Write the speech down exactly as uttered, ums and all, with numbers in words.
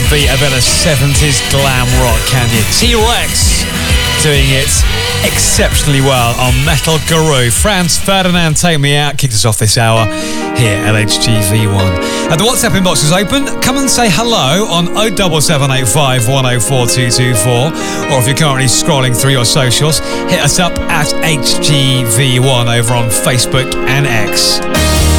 beat a bit of seventies glam rock, can you? T-Rex doing it exceptionally well on Metal Guru. Franz Ferdinand, Take Me Out, kicked us off this hour here at H G V one. And the WhatsApp inbox is open. Come and say hello on oh seven seven eight five one oh four two two four, or if you're currently scrolling through your socials, hit us up at H G V one over on Facebook and X.